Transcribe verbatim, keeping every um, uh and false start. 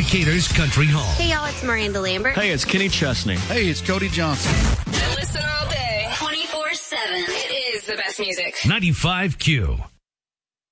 Decatur's Country Home. Hey, y'all, it's Miranda Lambert. Hey, it's Kenny Chesney. Hey, it's Cody Johnson. Listen all day, twenty-four seven. It is the best music. ninety-five Q.